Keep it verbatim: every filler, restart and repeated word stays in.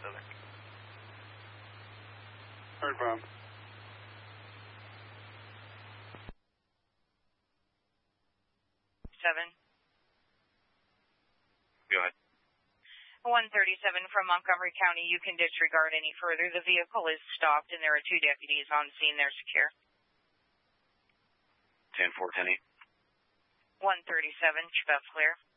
Southern. Heard from. Seven. Go ahead. one thirty-seven from Montgomery County. You can disregard any further. The vehicle is stopped, and there are two deputies on scene. They're secure. ten four, ten eight. one thirty-seven, that's clear.